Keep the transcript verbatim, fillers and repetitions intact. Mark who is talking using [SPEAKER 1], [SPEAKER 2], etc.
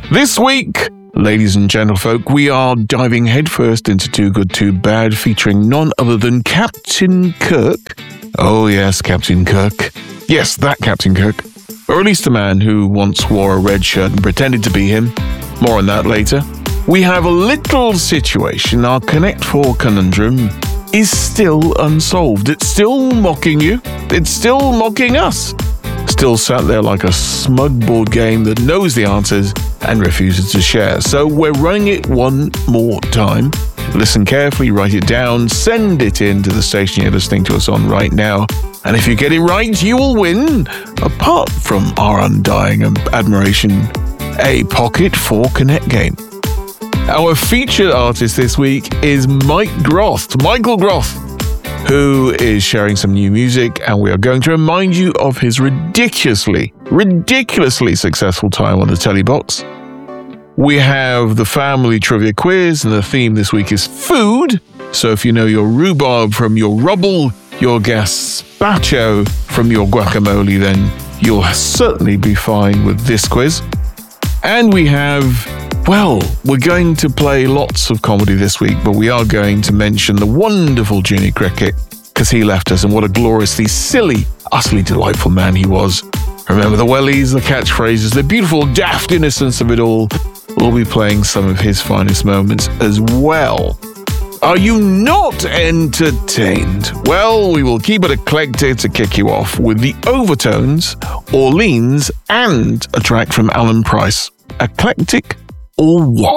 [SPEAKER 1] This week, ladies and gentlefolk, we are diving headfirst into Too Good Too Bad, featuring none other than Captain Kirk. Oh yes, Captain Kirk. Yes, that Captain Kirk. Or at least a man who once wore a red shirt and pretended to be him. More on that later. We have a little situation. Our Connect four conundrum is still unsolved. It's still mocking you. It's still mocking us. Still sat there like a smug board game that knows the answers and refuses to share. So we're running it one more time. Listen carefully, write it down, send it in to the station you're listening to us on right now. And if you get it right, you will win, apart from our undying admiration, a Pocket four Connect game. Our featured artist this week is Mike Groth, Michael Groth, who is sharing some new music, and we are going to remind you of his ridiculously, ridiculously successful time on the Telly Box. We have the family trivia quiz, and the theme this week is food. So if you know your rhubarb from your rubble, your gazpacho from your guacamole, then you'll certainly be fine with this quiz. And we have, well, we're going to play lots of comedy this week, but we are going to mention the wonderful Jimmy Cricket, because he left us, and what a gloriously silly, utterly delightful man he was. Remember the wellies, the catchphrases, the beautiful daft innocence of it all. We'll be playing some of his finest moments as well. Are you not entertained? Well, we will keep it eclectic to kick you off with the Overtones, Orleans, and a track from Alan Price. Eclectic or what?